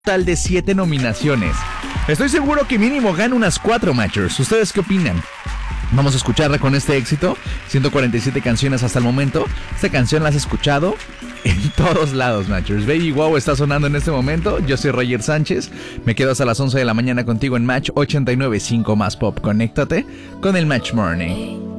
total de 7 nominaciones. Estoy seguro que mínimo gana unas 4 Matchers. ¿Ustedes qué opinan? Vamos a escucharla con este éxito. 147 canciones hasta el momento. Esta canción la has escuchado en todos lados, Matchers. Baby Wow está sonando en este momento. Yo soy Roger Sánchez. Me quedo hasta las 11 de la mañana contigo en Match 89.5 más Pop. Conéctate con el Match Morning.